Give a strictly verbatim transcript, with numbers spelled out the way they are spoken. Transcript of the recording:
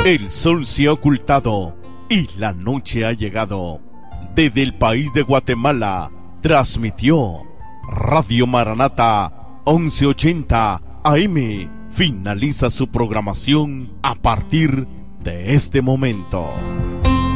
El sol se ha ocultado y la noche ha llegado. Desde el país de Guatemala transmitió Radio Maranata once ochenta A M. Finaliza su programación a partir de este momento.